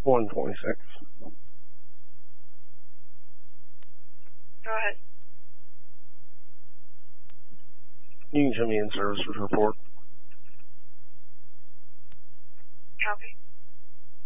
126. Go ahead. You can show me in services report. Copy.